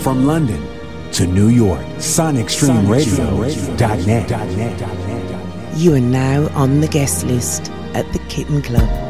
From London to New York, SonicStreamRadio.net. You are now on the guest list at the Kitten Club.